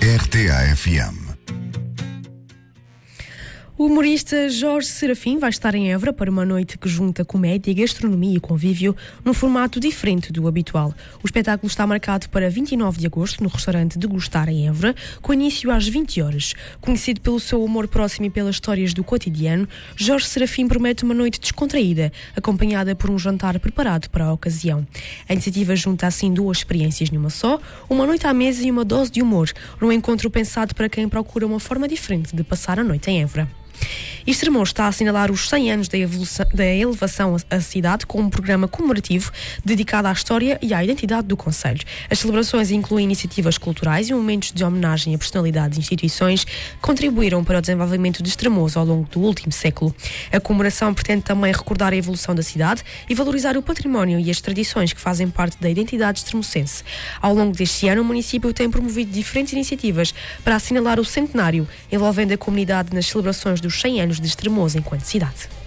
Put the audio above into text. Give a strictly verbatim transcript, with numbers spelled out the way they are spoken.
R T A F M. O humorista Jorge Serafim vai estar em Évora para uma noite que junta comédia, gastronomia e convívio num formato diferente do habitual. O espetáculo está marcado para vinte e nove de agosto no restaurante Degustar em Évora, com início às vinte horas. Conhecido pelo seu humor próximo e pelas histórias do cotidiano, Jorge Serafim promete uma noite descontraída, acompanhada por um jantar preparado para a ocasião. A iniciativa junta assim duas experiências numa só, uma noite à mesa e uma dose de humor, num encontro pensado para quem procura uma forma diferente de passar a noite em Évora. Extremor está a assinalar os cem anos da, evolução, da elevação à cidade com um programa comemorativo dedicado à história e à identidade do concelho. As celebrações incluem iniciativas culturais e momentos de homenagem a personalidades e instituições que contribuíram para o desenvolvimento de Estremoz ao longo do último século. A comemoração pretende também recordar a evolução da cidade e valorizar o património e as tradições que fazem parte da identidade extremocense. Ao longo deste ano, o município tem promovido diferentes iniciativas para assinalar o centenário, envolvendo a comunidade nas celebrações dos cem anos de Estremoz enquanto cidade.